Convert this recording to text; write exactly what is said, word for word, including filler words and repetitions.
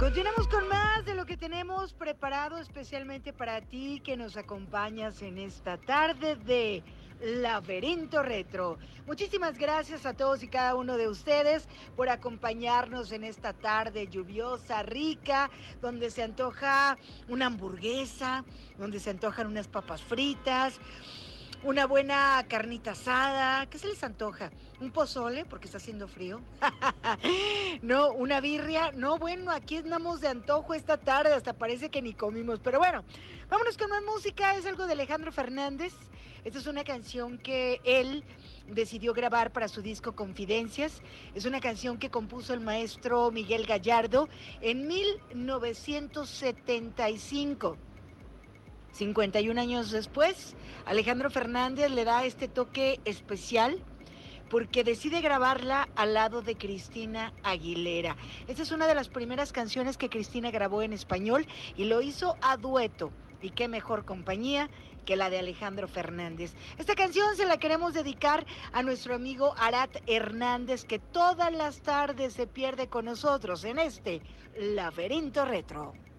Continuamos con más de lo que tenemos preparado especialmente para ti que nos acompañas en esta tarde de Laberinto Retro. Muchísimas gracias a todos y cada uno de ustedes por acompañarnos en esta tarde lluviosa, rica, donde se antoja una hamburguesa, donde se antojan unas papas fritas, una buena carnita asada. ¿Qué se les antoja? ¿Un pozole? Porque está haciendo frío. No, una birria. No, bueno, aquí andamos de antojo esta tarde. Hasta parece que ni comimos. Pero bueno, vámonos con más música. Es algo de Alejandro Fernández. Esta es una canción que él decidió grabar para su disco Confidencias. Es una canción que compuso el maestro Miguel Gallardo en mil novecientos setenta y cinco. cincuenta y un años después, Alejandro Fernández le da este toque especial porque decide grabarla al lado de Cristina Aguilera. Esta es una de las primeras canciones que Cristina grabó en español y lo hizo a dueto. Y qué mejor compañía que la de Alejandro Fernández. Esta canción se la queremos dedicar a nuestro amigo Arat Hernández, que todas las tardes se pierde con nosotros en este Laberinto Retro.